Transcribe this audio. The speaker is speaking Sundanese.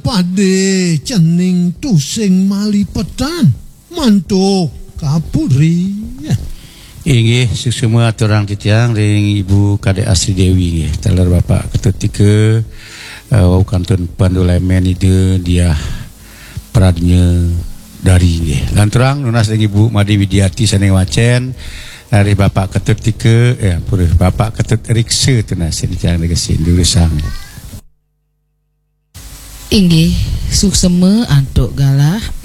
pade cening tusing malipetan mantuk kapuri ya. Inggih semua orang titiang ring Ibu Kadek Asri Dewi nggih talar Bapak ketika wau kantun Pandulamen ide dia peradnya dari nggih. Lan terang nunas ring Ibu Madi Widiati saneng wacen dari Bapak ketika Bapak ketet rikse tunas titiang gesin durisang. Inggih sukseme antuk galah